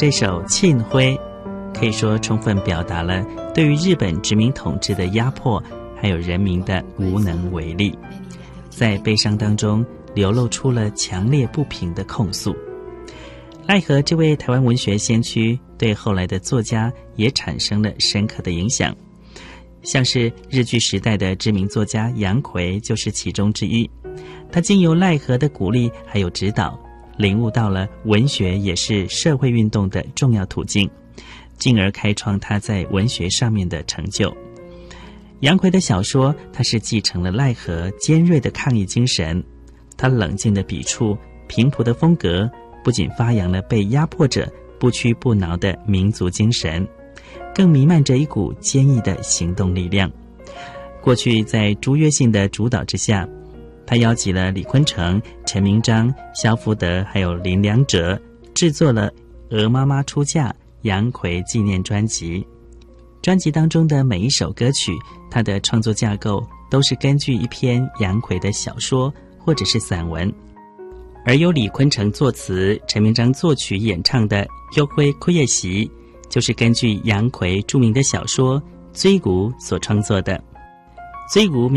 这首《庆辉》可以说充分表达了对于日本殖民统治的压迫，还有人民的无能为力，在悲伤当中流露出了强烈不平的控诉。赖和这位台湾文学先驱对后来的作家也产生了深刻的影响，像是日据时代的知名作家杨逵就是其中之一。他经由赖和的鼓励还有指导，领悟到了文学也是社会运动的重要途径，进而开创他在文学上面的成就。杨逵的小说，他是继承了赖和尖锐的抗议精神，他冷静的笔触、平朴的风格，不仅发扬了被压迫者不屈不挠的民族精神，更弥漫着一股坚毅的行动力量。过去在朱约信的主导之下，他邀集了李坤城、陈明章、萧福德还有林良哲，制作了《鹅妈妈出嫁》杨逵纪念专辑。专辑当中的每一首歌曲，他的创作架构都是根据一篇杨逵的小说或者是散文，而由李坤城作词、陈明章作曲演唱的《幽辉枯叶席》就是根据杨逵著名的小说《追古》所创作的。追古